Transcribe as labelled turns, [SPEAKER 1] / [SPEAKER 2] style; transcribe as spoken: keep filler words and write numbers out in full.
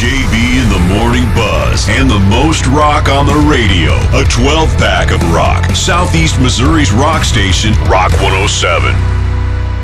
[SPEAKER 1] J B in the Morning Buzz and the most rock on the radio. A twelve pack of rock. Southeast Missouri's rock station, Rock one oh seven.